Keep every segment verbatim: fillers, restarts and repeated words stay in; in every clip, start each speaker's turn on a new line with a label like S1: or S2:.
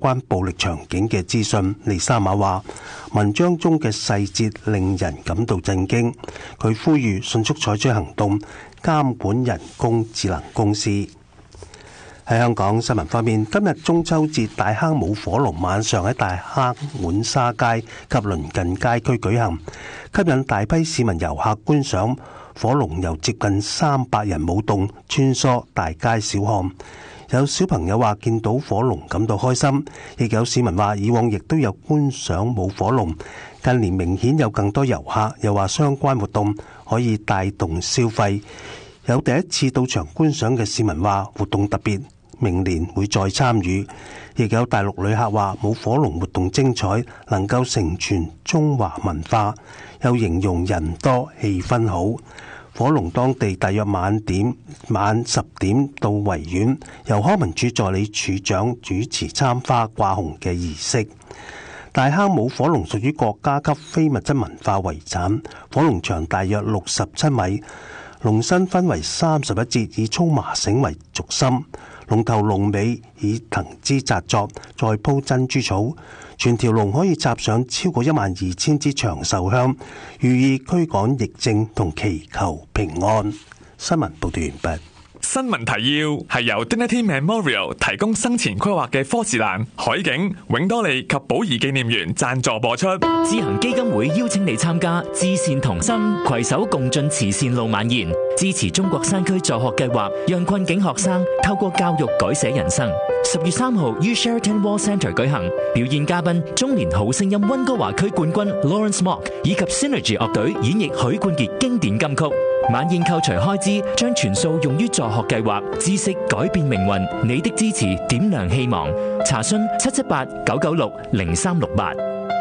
S1: 關暴力場景嘅資訊。利沙馬話，文章中嘅細節令人感到震驚。佢呼籲迅速採取行動，監管人工智能公司。喺香港新聞方面，今日中秋節大坑舞火龍晚上喺大坑滿沙街及鄰近街區舉行，吸引大批市民遊客觀賞火龍，由接近三百人舞動穿梭大街小巷。有小朋友話見到火龍感到開心，亦有市民話以往亦都有觀賞舞火龍，近年明顯有更多遊客，又話相關活動可以帶動消費。有第一次到場觀賞嘅市民話活動特別，明年會再參與。亦有大陸旅客話舞火龍活動精彩，能夠承傳中華文化，又形容人多氣氛好。火龍當地大約晚點晚十點到維園，由康文署助理處長主持參花掛紅嘅儀式。大坑舞火龍屬於國家級非物質文化遺產，火龍長大約六十七米，龍身分為三十一節，以粗麻繩為軸心，龍頭龍尾以藤枝紮作，再鋪珍珠草。全條龍可以插上超過一萬二千支長壽香，寓意驅趕疫症同祈求平安。新聞報道完畢。
S2: 新聞提要係由 Dignity Memorial 提供生前規劃嘅科士蘭、海景、永多利及寶儀紀念園贊助播出。
S3: 智行基金會邀請你參加至善同心，攜手共進慈善路晚宴，支持中國山區助學計劃，讓困境學生透過教育改寫人生。十月三號於 Sheraton Wall Centre 舉行，表演嘉賓中年好聲音溫哥華區冠軍 Lawrence Mock 以及 Synergy 樂隊演繹許冠傑經典金曲。晚宴扣除開支，將全數用於助學計劃，知識改變命運，你的支持點亮希望。查詢七七八九九六零三六八。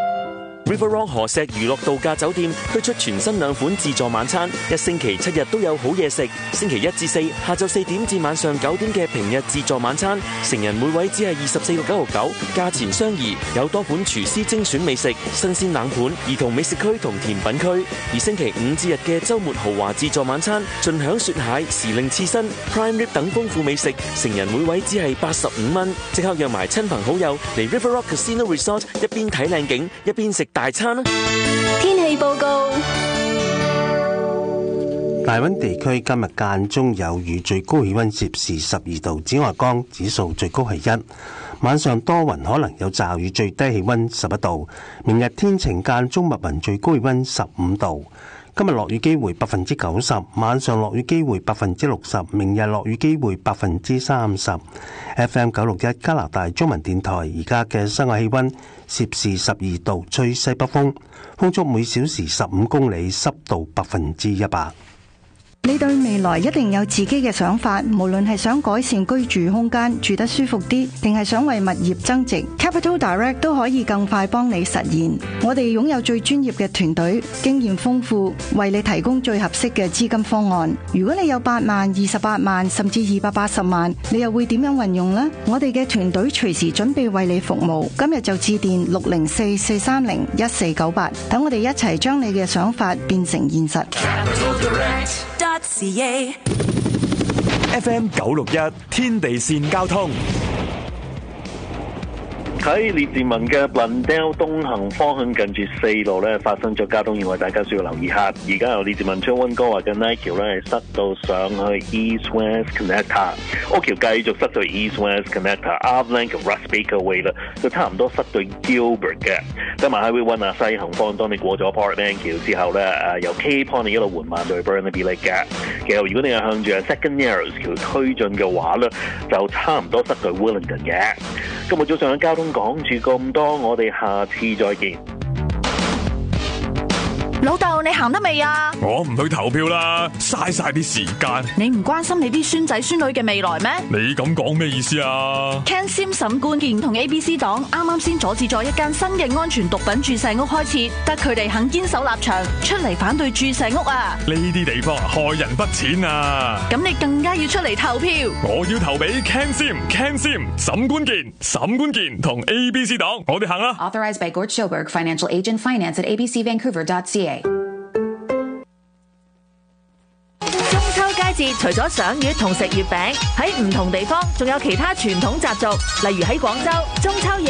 S4: River Rock 河石娛樂度假酒店推出全新兩款自助晚餐，一星期七日都有好嘢食。星期一至四下晝四點至晚上九點嘅平日自助晚餐，成人每位只係二十四個九毫九，價錢相宜，有多款廚師精選美食、新鮮冷盤、兒童美食區同甜品區。而星期五至日嘅週末豪華自助晚餐，盡享雪蟹、時令刺身、prime rib 等豐富美食，成人每位只係八十五蚊。即刻約埋親朋好友嚟 River Rock Casino Resort， 一邊睇靚景，一邊食大餐啦！
S5: 天氣報告：
S1: 大溫地區今日間中有雨，最高氣溫攝氏十二度，紫外光指數最高係一。晚上多雲，可能有驟雨，最低氣溫十一度。明日天晴間中密雲，最高氣溫十五度。今日落雨機會百分之九十，晚上落雨機會百分之六十，明日落雨機會百分之三十。F M 九六一加拿大中文電台而家嘅室外氣溫攝氏十二度，吹西北風，風速每小時十五公里，濕度百分之一百。
S6: 你對未來一定有自己嘅想法，無論係想改善居住空間，住得舒服啲，定係想為物業增值， Capital Direct 都可以更快幫你實現。我哋擁有最專業嘅團隊，經驗豐富，為你提供最合適嘅資金方案。如果你有八萬、二十八萬，甚至二百八十萬，你又會點樣運用呢？我哋嘅團隊隨時準備為你服務。今日就致電六零四四三零一四九八，等我哋一齊將你嘅想法變成現實。
S7: F M 九六一天地線交通。
S8: 喺列治文嘅 Blundell 東行方向近住四路咧發生咗交通意外，大家需要留意下。而家由列治文出溫哥華嘅 Knight 橋咧係塞到上去 East West Connector， 屋橋繼續塞到 East West Connector，Arvland 同 Russ Baker Way 啦，就差唔多塞到 Gilbert 嘅。加埋喺 Highway 啊西行方，當你過咗 Parkland 橋之後咧，誒由 Cape Point 一路緩慢到去 Burnaby Lake 嘅。其實如果你係向住 Second Narrows 橋推進嘅話咧，就差唔多塞到 Wellington 嘅。今日早上嘅交通講住咁多，我哋下次再見。
S5: 老豆，你行得未啊？
S2: 我唔去投票啦，嘥晒啲時間。
S5: 你唔關心你啲孫仔孫女嘅未來咩？
S2: 你咁講咩意思啊
S5: ？Ken Sim 沈冠健同 A B C 黨啱啱先阻止咗一間新嘅安全毒品注射屋開設，得佢哋肯堅守立場，出嚟反對注射屋啊！
S2: 呢啲地方害人不淺啊！
S5: 咁你更加要出嚟投票。
S2: 我要投俾 Ken Sim、Ken Sim、沈冠健、沈冠健同 A B C 黨，我哋行啦。
S9: Authorized by Gord Schoberg, Financial Agent, Finance at a b c vancouver dot c a。
S10: 節除咗賞月同食月餅，喺唔同地方仲有其他傳統習俗，例如喺廣州中秋夜